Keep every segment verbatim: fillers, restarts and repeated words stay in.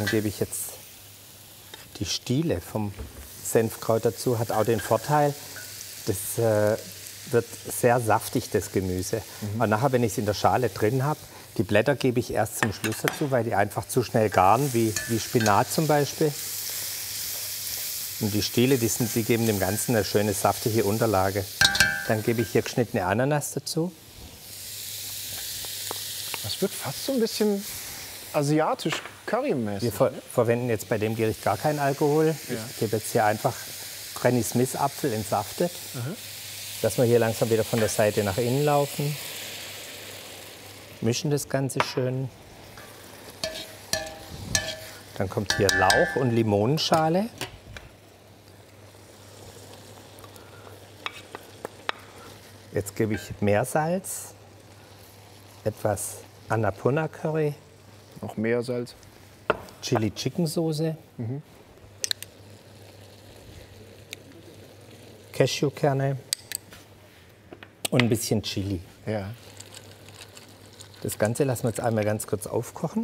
Dann gebe ich jetzt die Stiele vom Senfkraut dazu. Hat auch den Vorteil, das äh, wird sehr saftig, das Gemüse. Mhm. Und nachher, wenn ich es in der Schale drin habe, die Blätter gebe ich erst zum Schluss dazu, weil die einfach zu schnell garen, wie, wie Spinat zum Beispiel. Und die Stiele, die, sind, die geben dem Ganzen eine schöne saftige Unterlage. Dann gebe ich hier geschnittene Ananas dazu. Das wird fast so ein bisschen asiatisch currymäßig. Wir ver verwenden jetzt bei dem Gericht gar keinen Alkohol. Ja. Ich gebe jetzt hier einfach Granny Smith Apfel entsaftet. Mhm. Lassen wir hier langsam wieder von der Seite nach innen laufen. Mischen das Ganze schön. Dann kommt hier Lauch und Limonenschale. Jetzt gebe ich Meersalz, etwas Annapurna Curry. Noch mehr Salz. Chili Chicken Soße. Mhm. Cashewkerne. Und ein bisschen Chili. Ja. Das Ganze lassen wir jetzt einmal ganz kurz aufkochen.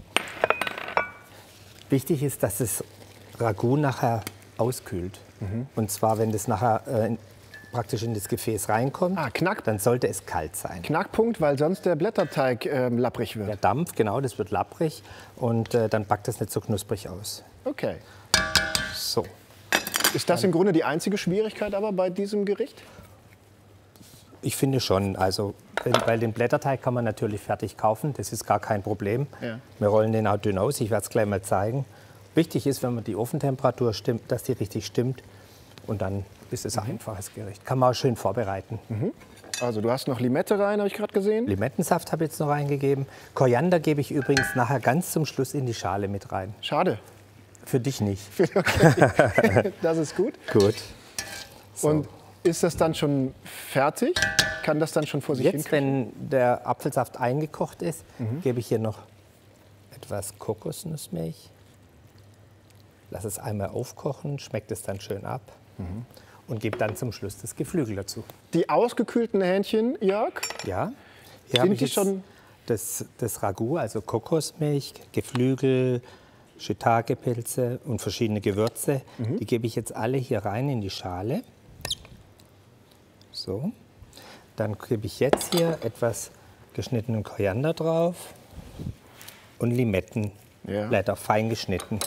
Wichtig ist, dass das Ragout nachher auskühlt. Mhm. Und zwar, wenn das nachher äh, praktisch in das Gefäß reinkommt, ah, Knack dann sollte es kalt sein. Knackpunkt, weil sonst der Blätterteig äh, lapprig wird. Der Dampf, genau, das wird lapprig und äh, dann backt das nicht so knusprig aus. Okay. So. Ist das im Grunde die einzige Schwierigkeit aber bei diesem Gericht? Ich finde schon, also, weil den Blätterteig kann man natürlich fertig kaufen, das ist gar kein Problem. Ja. Wir rollen den auch dünn aus, ich werde es gleich mal zeigen. Wichtig ist, wenn man die Ofentemperatur stimmt, dass die richtig stimmt und dann ist es ein mhm. einfaches Gericht. Kann man auch schön vorbereiten. Mhm. Also du hast noch Limette rein, habe ich gerade gesehen. Limettensaft habe ich jetzt noch reingegeben. Koriander gebe ich übrigens nachher ganz zum Schluss in die Schale mit rein. Schade. Für dich nicht. Okay. Das ist gut. Gut. So. Und ist das dann schon fertig? Kann das dann schon vor sich hin? Jetzt, wenn der Apfelsaft eingekocht ist, mhm. gebe ich hier noch etwas Kokosnussmilch. Lass es einmal aufkochen, schmeckt es dann schön ab. Mhm. Und gebe dann zum Schluss das Geflügel dazu. Die ausgekühlten Hähnchen, Jörg? Ja. Hier habe ich jetzt schon das, das Ragout, also Kokosmilch, Geflügel, Shiitake-Pilze und verschiedene Gewürze. Mhm. Die gebe ich jetzt alle hier rein in die Schale. So. Dann gebe ich jetzt hier etwas geschnittenen Koriander drauf und Limettenblätter, ja. fein geschnitten.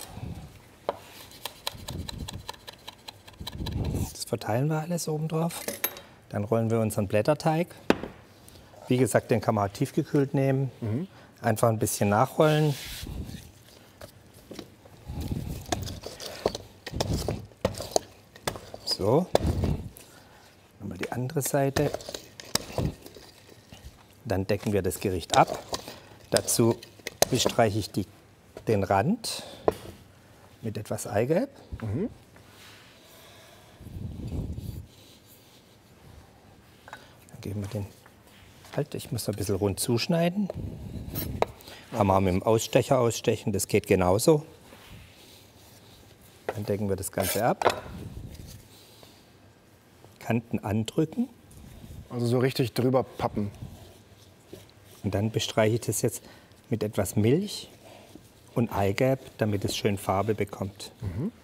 Das verteilen wir alles oben drauf. Dann rollen wir unseren Blätterteig. Wie gesagt, den kann man auch tiefgekühlt nehmen. Mhm. Einfach ein bisschen nachrollen. So. Nochmal die andere Seite. Dann decken wir das Gericht ab. Dazu bestreiche ich die, den Rand mit etwas Eigelb. Mhm. Dann geben wir den. Halt, ich muss noch ein bisschen rund zuschneiden. Kann man auch mit dem Ausstecher ausstechen, das geht genauso. Dann decken wir das Ganze ab. Kanten andrücken. Also so richtig drüber pappen. Und dann bestreiche ich das jetzt mit etwas Milch und Eigelb, damit es schön Farbe bekommt. Mhm.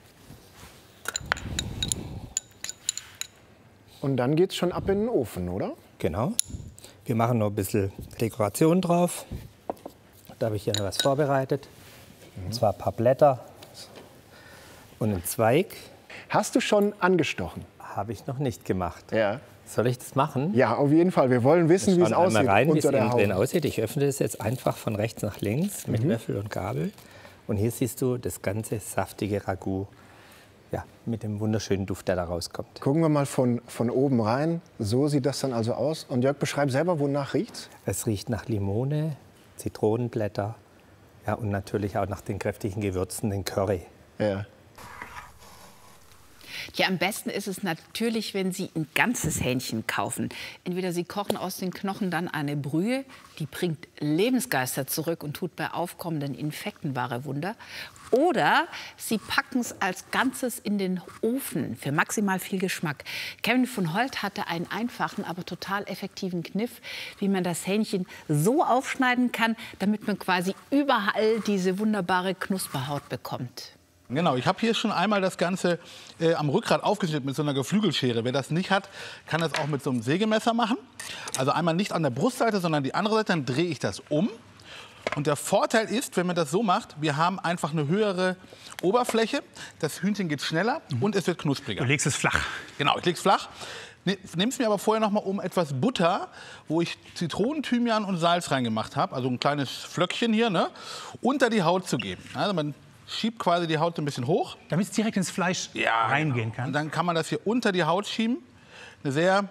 Und dann geht es schon ab in den Ofen, oder? Genau. Wir machen noch ein bisschen Dekoration drauf. Da habe ich hier noch was vorbereitet. Mhm. Und zwar ein paar Blätter und einen Zweig. Hast du schon angestochen? Habe ich noch nicht gemacht. Ja. Soll ich das machen? Ja, auf jeden Fall. Wir wollen wissen, wie es aussieht. Rein, wie es innen drin aussieht. Ich öffne das jetzt einfach von rechts nach links mit mhm. Löffel und Gabel. Und hier siehst du das ganze saftige Ragout. Ja, mit dem wunderschönen Duft, der da rauskommt. Gucken wir mal von, von oben rein. So sieht das dann also aus. Und Jörg, beschreib selber, wonach riecht's? Es riecht nach Limone, Zitronenblätter, ja, und natürlich auch nach den kräftigen Gewürzen, den Curry. Ja. Ja, am besten ist es natürlich, wenn Sie ein ganzes Hähnchen kaufen. Entweder Sie kochen aus den Knochen dann eine Brühe, die bringt Lebensgeister zurück und tut bei aufkommenden Infekten wahre Wunder. Oder Sie packen es als Ganzes in den Ofen für maximal viel Geschmack. Kevin von Holt hatte einen einfachen, aber total effektiven Kniff, wie man das Hähnchen so aufschneiden kann, damit man quasi überall diese wunderbare Knusperhaut bekommt. Genau, ich habe hier schon einmal das Ganze äh, am Rückgrat aufgeschnitten mit so einer Geflügelschere. Wer das nicht hat, kann das auch mit so einem Sägemesser machen. Also einmal nicht an der Brustseite, sondern die andere Seite, dann drehe ich das um. Und der Vorteil ist, wenn man das so macht, wir haben einfach eine höhere Oberfläche, das Hühnchen geht schneller mhm. und es wird knuspriger. Du legst es flach. Genau, ich lege es flach. Nimm es mir aber vorher noch mal um etwas Butter, wo ich Zitronen, Thymian und Salz reingemacht habe, also ein kleines Flöckchen hier, ne, unter die Haut zu geben. Also man schiebt quasi die Haut ein bisschen hoch. Damit es direkt ins Fleisch ja, reingehen kann. kann. Und dann kann man das hier unter die Haut schieben. Eine sehr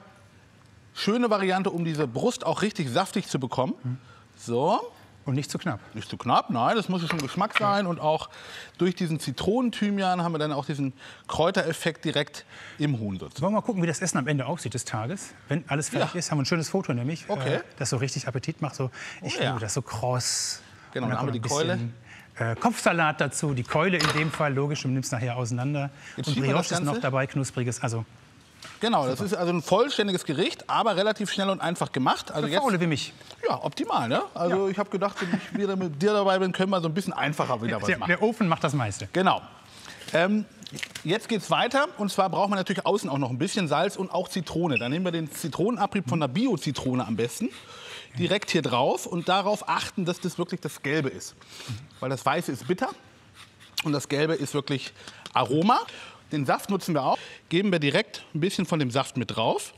schöne Variante, um diese Brust auch richtig saftig zu bekommen. Mhm. So. Und nicht zu knapp. Nicht zu knapp, nein, das muss schon Geschmack sein. Und auch durch diesen Zitronen-Thymian haben wir dann auch diesen Kräutereffekt direkt im Huhn. Sozusagen. Wollen wir mal gucken, wie das Essen am Ende aussieht des Tages? Wenn alles fertig ja. ist, haben wir ein schönes Foto nämlich, okay. äh, das so richtig Appetit macht. So, ich oh, ja. liebe das so kross. Genau, dann haben wir die Keule. Äh, Kopfsalat dazu, die Keule in dem Fall, logisch, du nimmst nachher auseinander. Jetzt und Brioche ist noch dabei, knuspriges. Also, genau, super. Das ist also ein vollständiges Gericht, aber relativ schnell und einfach gemacht. Also für Faule wie mich. Ja, optimal, ne? Also ja. ich habe gedacht, wenn ich wieder mit dir dabei bin, können wir so ein bisschen einfacher wieder was der, machen. Der Ofen macht das meiste. Genau. Ähm, jetzt geht's weiter und zwar braucht man natürlich außen auch noch ein bisschen Salz und auch Zitrone. Dann nehmen wir den Zitronenabrieb von der Bio-Zitrone am besten. Direkt hier drauf und darauf achten, dass das wirklich das Gelbe ist. Weil das Weiße ist bitter und das Gelbe ist wirklich Aroma. Den Saft nutzen wir auch. Geben wir direkt ein bisschen von dem Saft mit drauf.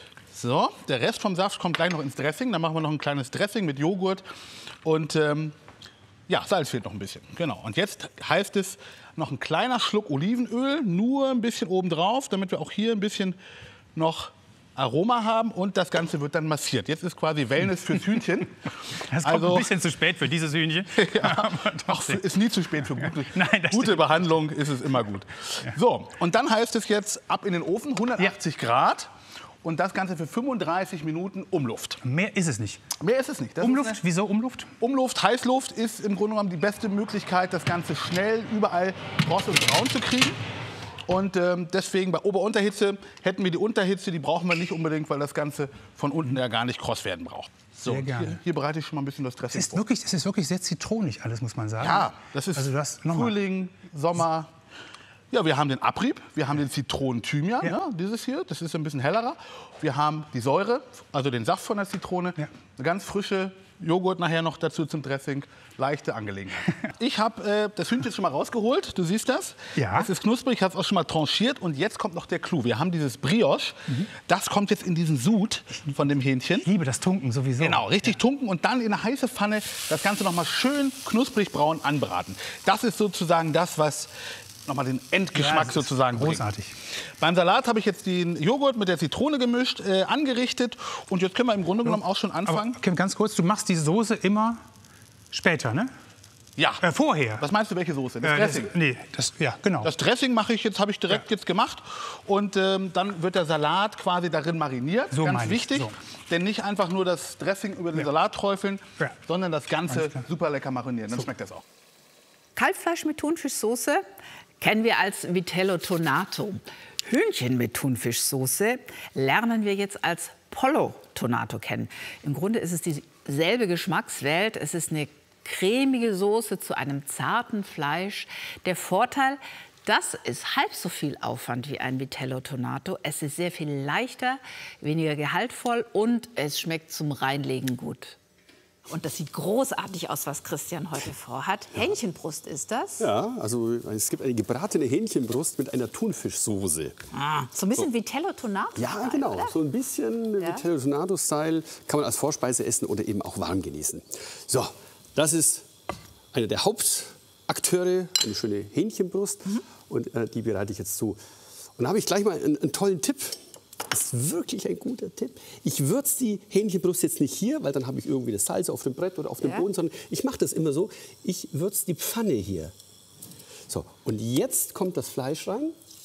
So, der Rest vom Saft kommt gleich noch ins Dressing. Dann machen wir noch ein kleines Dressing mit Joghurt und ähm, ja, Salz fehlt noch ein bisschen. Genau. Und jetzt heißt es noch ein kleiner Schluck Olivenöl, nur ein bisschen oben drauf, damit wir auch hier ein bisschen noch Aroma haben und das Ganze wird dann massiert. Jetzt ist quasi Wellness fürs Hühnchen. Das kommt also, ein bisschen zu spät für dieses Hühnchen. Ja, Ach, ist nie zu spät für gute, Nein, gute Behandlung, ist es immer gut. Ja. So, und dann heißt es jetzt ab in den Ofen, hundertachtzig ja. Grad. Und das Ganze für fünfunddreißig Minuten Umluft. Mehr ist es nicht. Mehr ist es nicht. Das Umluft? Ist Wieso Umluft? Umluft, Heißluft ist im Grunde genommen die beste Möglichkeit, das Ganze schnell überall kross und braun zu kriegen. Und ähm, deswegen bei Ober-Unterhitze hätten wir die Unterhitze, die brauchen wir nicht unbedingt, weil das Ganze von unten ja gar nicht kross werden braucht. So, Sehr gerne. Hier, hier bereite ich schon mal ein bisschen das Dressing es ist vor. wirklich, es ist wirklich sehr zitronig alles, muss man sagen. Ja, das ist also das, Frühling, Sommer. Ja, wir haben den Abrieb, wir haben den Zitronen-Thymian, ja. ja, dieses hier, das ist ein bisschen hellerer. Wir haben die Säure, also den Saft von der Zitrone, ja. eine ganz frische Joghurt nachher noch dazu zum Dressing, leichte Angelegenheit. Ich habe äh, das Hühnchen schon mal rausgeholt, du siehst das. Ja. Es ist knusprig, ich habe es auch schon mal tranchiert und jetzt kommt noch der Clou. Wir haben dieses Brioche, mhm. das kommt jetzt in diesen Sud von dem Hähnchen. Ich liebe das Tunken sowieso. Genau, richtig ja. tunken und dann in eine heiße Pfanne das Ganze noch mal schön knusprig braun anbraten. Das ist sozusagen das, was nochmal den Endgeschmack ja, sozusagen großartig. Bringt. Beim Salat habe ich jetzt den Joghurt mit der Zitrone gemischt, äh, angerichtet und jetzt können wir im Grunde genommen auch schon anfangen. Aber, Kim, ganz kurz, du machst die Soße immer später, ne? Ja. Äh, vorher. Was meinst du, welche Soße? Das äh, Dressing? Das, nee, das, ja, genau. Das Dressing mache ich jetzt, habe ich direkt ja. jetzt gemacht und ähm, dann wird der Salat quasi darin mariniert. So Ganz wichtig, so. denn nicht einfach nur das Dressing über den ja. Salat träufeln, ja. sondern das Ganze super lecker marinieren. Dann so. Schmeckt das auch. Kalbfleisch mit Thunfischsoße kennen wir als Vitello Tonato. Hühnchen mit Thunfischsoße lernen wir jetzt als Pollo Tonato kennen. Im Grunde ist es dieselbe Geschmackswelt. Es ist eine cremige Soße zu einem zarten Fleisch. Der Vorteil, das ist halb so viel Aufwand wie ein Vitello Tonato. Es ist sehr viel leichter, weniger gehaltvoll und es schmeckt zum Reinlegen gut. Und das sieht großartig aus, was Christian heute vorhat. Ja. Hähnchenbrust ist das? Ja, also es gibt eine gebratene Hähnchenbrust mit einer Thunfischsoße. Ah, so ein bisschen so. Vitello Tonato. Ja, genau. Oder? So ein bisschen ja. Vitello Tonato-Style. Kann man als Vorspeise essen oder eben auch warm genießen. So, das ist einer der Hauptakteure, eine schöne Hähnchenbrust. Mhm. Und äh, die bereite ich jetzt zu. Und da habe ich gleich mal einen, einen tollen Tipp. Das ist wirklich ein guter Tipp. Ich würze die Hähnchenbrust jetzt nicht hier, weil dann habe ich irgendwie das Salz auf dem Brett oder auf dem ja. Boden, sondern ich mache das immer so. Ich würze die Pfanne hier. So, und jetzt kommt das Fleisch rein.